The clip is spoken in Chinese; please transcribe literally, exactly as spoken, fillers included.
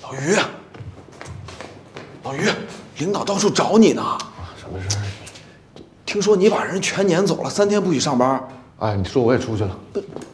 老于，老于，领导到处找你呢。 什么事儿？ 听说你把人全撵走了，三天不许上班。 哎，你说我也出去了。 不